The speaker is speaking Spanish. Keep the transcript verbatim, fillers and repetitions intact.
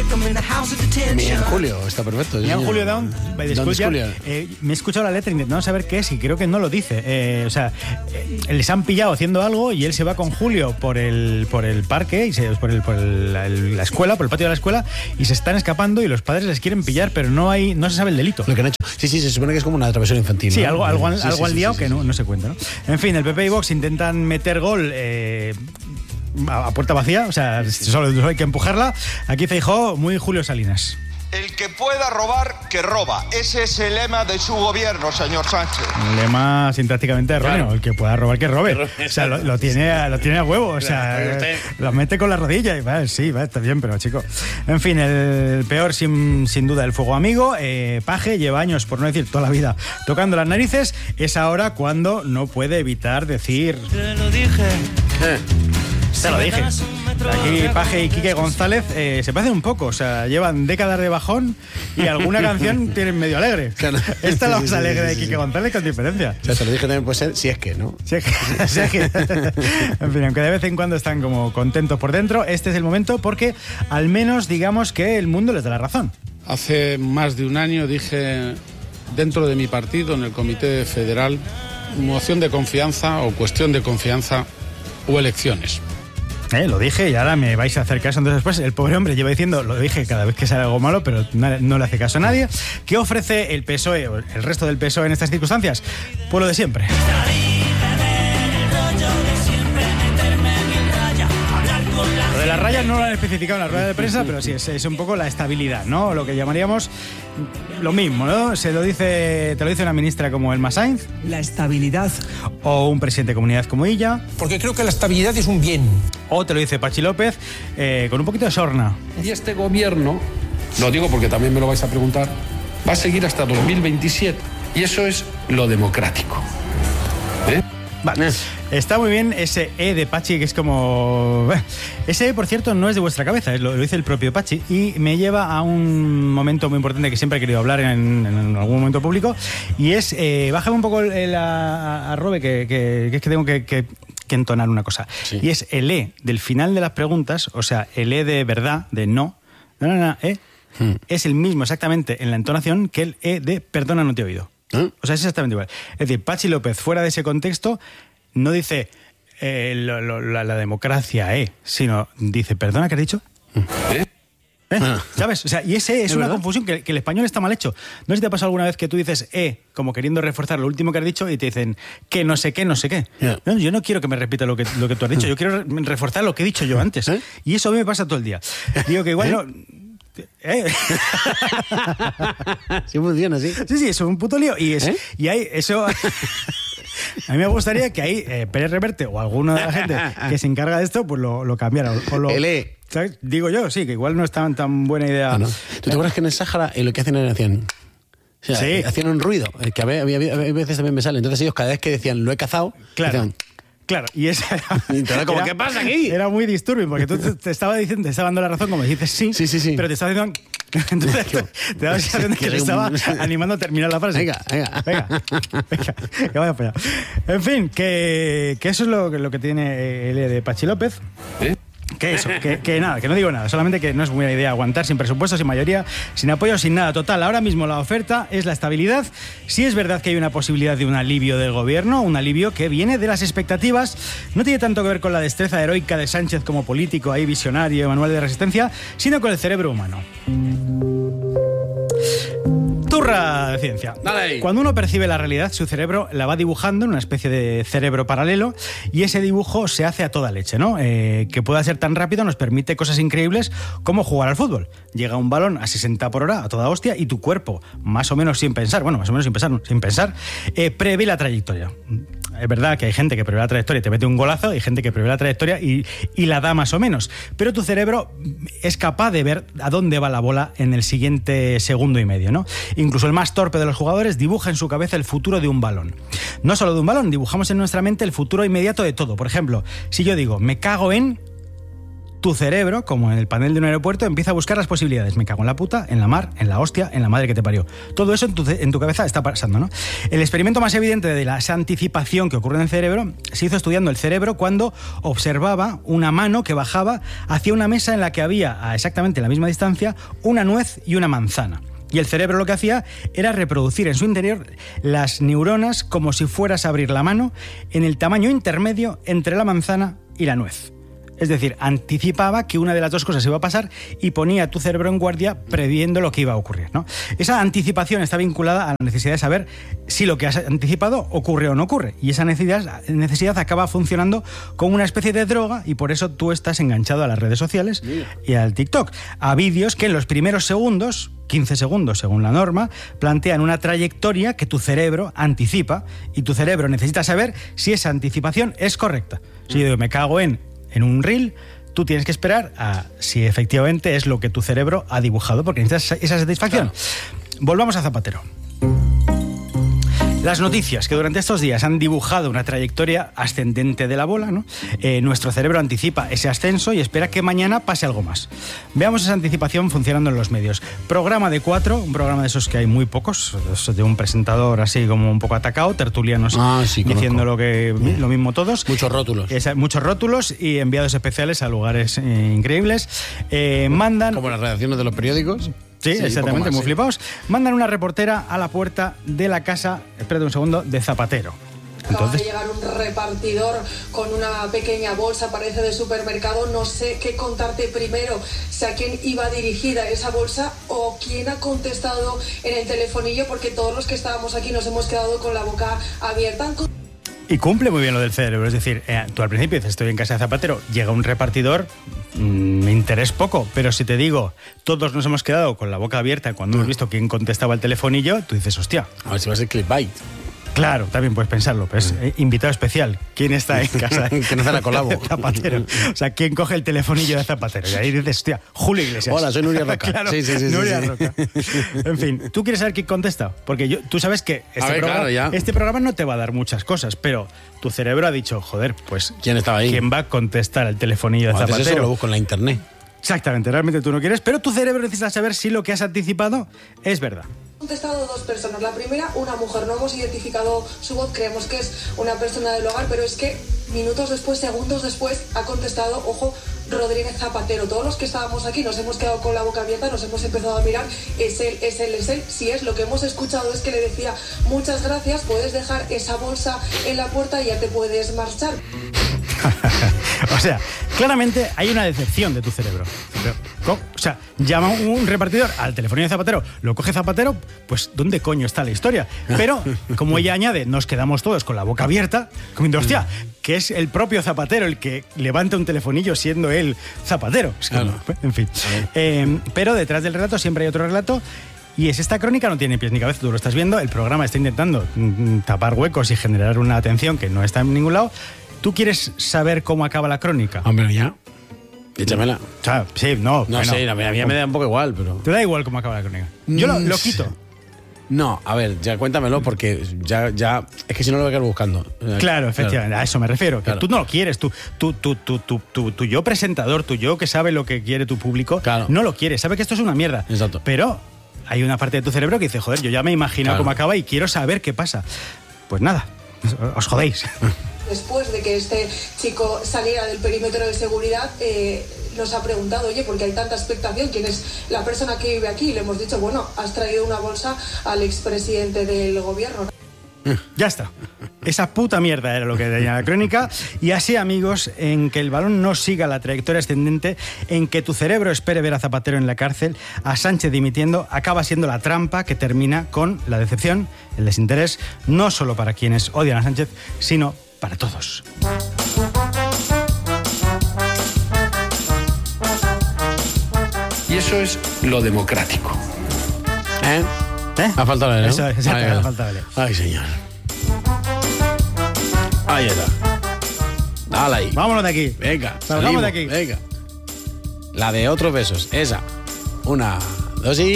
Bien, Julio, está perfecto. Bien, Julio Down, by the ¿Dónde School es Yard. Julio? Eh, me he escuchado la letra intentando saber qué es y creo que no lo dice. Eh, o sea, eh, les han pillado haciendo algo y él se va con Julio por el por el parque, y se, por, el, por el, la, la escuela, por el patio de la escuela, y se están escapando y los padres les quieren pillar, pero no hay no se sabe el delito. Lo que han hecho. Sí, sí, se supone que es como una travesura infantil. Sí, ¿no? algo, algo, Sí, algo sí, al sí, liado sí, que sí. no, no se cuenta, ¿no? En fin, el P P y Vox intentan meter gol eh, a, a puerta vacía, o sea, solo, solo hay que empujarla. Aquí Feijóo, muy Julio Salinas. El que pueda robar, que roba. Ese es el lema de su gobierno, señor Sánchez. Un lema sintácticamente erróneo. Claro. El que pueda robar, que robe. O sea, lo, lo, tiene, a, lo tiene a huevo. O sea, Usted... lo mete con la rodilla y va, sí, va, está bien, pero chico. En fin, el peor sin, sin duda el fuego amigo. Eh, Paje lleva años, por no decir toda la vida, tocando las narices. Es ahora cuando no puede evitar decir... Te lo dije. Eh. Te lo dije. Aquí Paje y Quique González eh, se parecen un poco, o sea, llevan décadas de bajón y alguna canción tienen medio alegre. Claro. Esta es la Sí, más sí, alegre sí, de sí, Quique sí. González con diferencia. O sea, te lo dije también puede ser si es que, ¿no? Sí, es que- sí, es que- en fin, aunque de vez en cuando están como contentos por dentro, este es el momento porque al menos digamos que el mundo les da la razón. Hace más de un año dije dentro de mi partido, en el Comité Federal, moción de confianza o cuestión de confianza o elecciones. Eh, lo dije y ahora me vais a hacer caso. Entonces después el pobre hombre lleva diciendo, lo dije cada vez que sale algo malo, pero no, no le hace caso a nadie. ¿Qué ofrece el P S O E o el resto del P S O E en estas circunstancias? Pues lo de siempre. Lo de las rayas no lo han especificado en la rueda de prensa, pero sí, es, es un poco la estabilidad, ¿no? Lo que llamaríamos lo mismo, ¿no? Se lo dice, te lo dice una ministra como Elma Sainz, La estabilidad. o un presidente de comunidad como ella, Porque creo que la estabilidad es un bien. o te lo dice Pachi López eh, con un poquito de sorna. Y este gobierno, lo digo porque también me lo vais a preguntar, va a seguir hasta dos mil veintisiete. Y eso es lo democrático. ¿Eh? Vale. Está muy bien ese E de Pachi, que es como... Ese E, por cierto, no es de vuestra cabeza, es lo, lo dice el propio Pachi, y me lleva a un momento muy importante que siempre he querido hablar en, en algún momento público, y es... Eh, bájame un poco el, a, a Robe, que, que, que es que tengo que... que que entonar una cosa. Sí. Y es el E del final de las preguntas, o sea, el E de verdad, de no, no, no, no, E, Hmm. es el mismo exactamente en la entonación que el E de perdona, no te he oído. ¿Eh? O sea, es exactamente igual. Es decir, Pachi López, fuera de ese contexto, no dice eh, lo, lo, la, la democracia, eh, sino dice, perdona, ¿qué has dicho? ¿Eh? ¿Eh? Ah. ¿Sabes? O sea, y ese es, ¿Es una verdad? confusión que, que el español está mal hecho. No sé si te ha pasado alguna vez que tú dices eh, como queriendo reforzar lo último que has dicho y te dicen que no sé qué, no sé qué. Yeah. No, yo no quiero que me repita lo que, lo que tú has dicho, yo quiero re- reforzar lo que he dicho yo antes. ¿Eh? Y eso a mí me pasa todo el día. Digo que igual ¿Eh? no... ¿Eh? Sí funciona, sí. Sí, sí, eso es un puto lío. Y, es, ¿Eh? y hay eso... A mí me gustaría que ahí eh, Pérez Reverte o alguna de la gente que se encarga de esto, pues lo, lo cambiara. O, o lo, El E. ¿sabes? Digo yo, sí, que igual no es tan, tan buena idea. Ah, ¿no? ¿Tú te acuerdas que en el Sáhara eh, lo que hacen era hacían... O sea, Sí. eh, hacían un ruido, eh, que a ve- había, había- a veces también me sale. Entonces ellos cada vez que decían lo he cazado, Claro. decían, Claro, y esa era, Y entonces, como, era- ¿qué pasa aquí? Era muy disturbing, porque tú te, te estaba diciendo, te estaba dando la razón, como dices sí, Sí, sí, sí. pero te estaba diciendo... Entonces te, te daba la sensación de que Que te soy un- estaba animando a terminar la frase. Venga, venga. Venga, venga, que vaya para allá. En fin, que, que eso es lo, que- lo que tiene el E de Pachi López. ¿Eh? Que eso, que, que nada, que no digo nada, solamente que no es buena idea aguantar sin presupuesto, sin mayoría, sin apoyo, sin nada. Total, ahora mismo la oferta es la estabilidad. Sí es verdad que hay una posibilidad de un alivio del gobierno, un alivio que viene de las expectativas. No tiene tanto que ver con la destreza heroica de Sánchez como político, ahí visionario, manual de resistencia, sino con el cerebro humano. Turra de ciencia. Dale ahí. Cuando uno percibe la realidad, su cerebro la va dibujando en una especie de cerebro paralelo y ese dibujo se hace a toda leche, ¿no? Eh, que pueda ser tan rápido nos permite cosas increíbles como jugar al fútbol. Llega un balón a sesenta por hora, a toda hostia, y tu cuerpo, más o menos sin pensar, bueno, más o menos sin pensar, no, sin pensar, eh, prevé la trayectoria. Es verdad que hay gente que prevé la trayectoria y te mete un golazo, hay gente que prevé la trayectoria y, y la da más o menos. Pero tu cerebro es capaz de ver a dónde va la bola en el siguiente segundo y medio, ¿no? Incluso el más torpe de los jugadores dibuja en su cabeza el futuro de un balón. No solo de un balón, dibujamos en nuestra mente el futuro inmediato de todo. Por ejemplo, si yo digo, me cago en... tu cerebro, como en el panel de un aeropuerto, empieza a buscar las posibilidades. Me cago en la puta, en la mar, en la hostia, en la madre que te parió. Todo eso en tu, en tu cabeza está pasando, ¿no? El experimento más evidente de la, esa anticipación que ocurre en el cerebro se hizo estudiando el cerebro cuando observaba una mano que bajaba hacia una mesa en la que había, a exactamente la misma distancia, una nuez y una manzana. Y el cerebro lo que hacía era reproducir en su interior las neuronas como si fueras a abrir la mano en el tamaño intermedio entre la manzana y la nuez. Es decir, anticipaba que una de las dos cosas iba a pasar y ponía a tu cerebro en guardia previendo lo que iba a ocurrir, ¿no? Esa anticipación está vinculada a la necesidad de saber si lo que has anticipado ocurre o no ocurre. Y esa necesidad, necesidad acaba funcionando como una especie de droga y por eso tú estás enganchado a las redes sociales y al TikTok. A vídeos que en los primeros segundos, quince segundos según la norma, plantean una trayectoria que tu cerebro anticipa y tu cerebro necesita saber si esa anticipación es correcta. Si yo digo, me cago en... en un reel, tú tienes que esperar a si efectivamente es lo que tu cerebro ha dibujado, porque necesitas esa satisfacción. Claro. Volvamos a Zapatero. Las noticias que durante estos días han dibujado una trayectoria ascendente de la bola, ¿no? Eh, nuestro cerebro anticipa ese ascenso y espera que mañana pase algo más. Veamos esa anticipación funcionando en los medios. Programa de cuatro, un programa de esos que hay muy pocos, de un presentador así como un poco atacado, tertulianos ah, sí, diciendo lo, que, lo mismo todos. Muchos rótulos. Es, muchos rótulos y enviados especiales a lugares eh, increíbles. Eh, mandan... Como las redacciones de los periódicos. Sí, sí, exactamente, más, muy sí. flipados. Mandan una reportera a la puerta de la casa, espérate un segundo, de Zapatero. Entonces... Acaba de llegar un repartidor con una pequeña bolsa, parece de supermercado. No sé qué contarte primero, si a quién iba dirigida esa bolsa o quién ha contestado en el telefonillo, porque todos los que estábamos aquí nos hemos quedado con la boca abierta. Y cumple muy bien lo del cerebro, es decir, eh, tú al principio dices, estoy en casa de Zapatero, llega un repartidor, mmm, me interesa poco, pero si te digo, todos nos hemos quedado con la boca abierta cuando hemos visto quién contestaba el telefonillo, tú dices, hostia. A ver si va a ser clickbait. Claro, también puedes pensarlo, pero es eh, invitado especial. ¿Quién está en casa? Que no hace la colabo. Zapatero. O sea, ¿quién coge el telefonillo de Zapatero? Y ahí dices, hostia, Julio Iglesias. Hola, soy Nuria Roca. Claro, sí, sí, sí, Nuria sí, Roca. En fin, ¿tú quieres saber quién contesta? Porque yo, tú sabes que este, ver, programa, claro, ya. este programa no te va a dar muchas cosas, pero tu cerebro ha dicho, joder, pues... ¿Quién estaba ahí? ¿Quién va a contestar el telefonillo de Antes Zapatero? Eso lo busco en la internet. Exactamente, realmente tú no quieres, pero tu cerebro necesita saber si lo que has anticipado es verdad. Han contestado dos personas. La primera, una mujer. No hemos identificado su voz, creemos que es una persona del hogar, pero es que minutos después, segundos después, ha contestado, ojo, Rodríguez Zapatero. Todos los que estábamos aquí nos hemos quedado con la boca abierta, nos hemos empezado a mirar. Es él, es él, es él. Si es, lo que hemos escuchado es que le decía, muchas gracias, puedes dejar esa bolsa en la puerta y ya te puedes marchar. O sea, claramente hay una decepción de tu cerebro. O sea, llama un repartidor al teléfono de Zapatero, lo coge Zapatero, pues ¿dónde coño está la historia? Pero, como ella añade, nos quedamos todos con la boca abierta, comiendo, hostia, que es el propio Zapatero el que levanta un telefonillo siendo él Zapatero. Es que, claro. En fin. Eh, pero detrás del relato siempre hay otro relato. Y es esta crónica, no tiene pies ni cabeza, tú lo estás viendo, el programa está intentando mm, tapar huecos y generar una atención que no está en ningún lado. ¿Tú quieres saber cómo acaba la crónica? Hombre, ya. Échamela. O sea, sí, no. No bueno, sé, a mí, a mí me da un poco igual, pero... ¿Te da igual cómo acaba la crónica? Yo lo, lo quito. No, a ver, ya cuéntamelo porque ya, ya es que si no lo voy a quedar buscando. Claro, efectivamente, claro. A eso me refiero. Que claro. Tú no lo quieres, tú, tú, tú, tú, tú, tú, tú yo presentador, tú yo que sabe lo que quiere tu público, claro. No lo quieres, sabe que esto es una mierda. Exacto. Pero hay una parte de tu cerebro que dice, joder, yo ya me imagino claro. cómo acaba y quiero saber qué pasa. Pues nada, os jodéis. Después de que este chico saliera del perímetro de seguridad, eh, nos ha preguntado, oye, ¿por qué hay tanta expectación? ¿Quién es la persona que vive aquí? Y le hemos dicho, bueno, has traído una bolsa al expresidente del gobierno. Ya está. Esa puta mierda era lo que tenía la crónica. Y así, amigos, en que el balón no siga la trayectoria ascendente, en que tu cerebro espere ver a Zapatero en la cárcel, a Sánchez dimitiendo, acaba siendo la trampa que termina con la decepción, el desinterés, no solo para quienes odian a Sánchez, sino para todos. Y eso es lo democrático. ¿Eh? ¿Eh? Ha faltado el, ¿no? Eso, eso Ay, ha faltado el. Ay, señor. Ahí está. Dale ahí. Vámonos de aquí. Venga. Salgamos de aquí. Venga. La de otros besos. Esa. Una, dos y...